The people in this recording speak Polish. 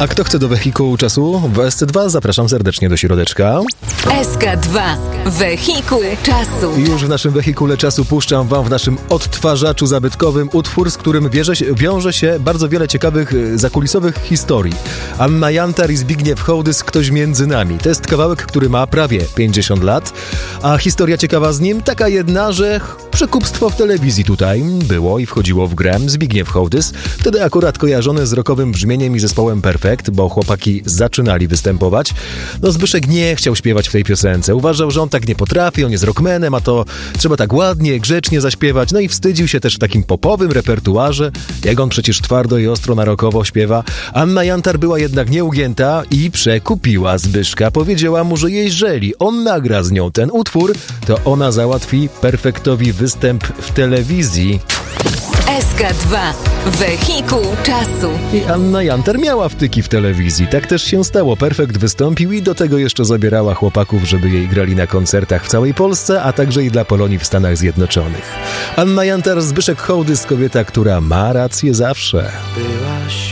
A kto chce do wehikułu czasu w SC2, zapraszam serdecznie do środeczka. SK2. Wehikuł czasu. I już w naszym wehikule czasu puszczam wam w naszym odtwarzaczu zabytkowym utwór, z którym wiąże się bardzo wiele ciekawych zakulisowych historii. Anna Jantar i Zbigniew Hołdys, Ktoś między nami. To jest kawałek, który ma prawie 50 lat, a historia ciekawa z nim taka jedna, że przekupstwo w telewizji tutaj było i wchodziło w grę. Zbigniew Hołdys, wtedy akurat kojarzony z rockowym brzmieniem i zespołem Perfekt, bo chłopaki zaczynali występować. No Zbyszek nie chciał śpiewać w tej piosence. Uważał, że on tak nie potrafi, on jest rockmanem, a to trzeba tak ładnie, grzecznie zaśpiewać. No i wstydził się też w takim popowym repertuarze, jak on przecież twardo i ostro na rockowo śpiewa. Anna Jantar była jednak nieugięta i przekupiła Zbyszka. Powiedziała mu, że jeżeli on nagra z nią ten utwór, to ona załatwi Perfektowi występ w telewizji. SK2. Wehikuł czasu. I Anna Jantar miała wtyki w telewizji. Tak też się stało. Perfekt wystąpił i do tego jeszcze zabierała chłopaków, żeby jej grali na koncertach w całej Polsce, a także i dla Polonii w Stanach Zjednoczonych. Anna Jantar, Zbyszek Hołdys, kobieta, która ma rację zawsze. Byłaś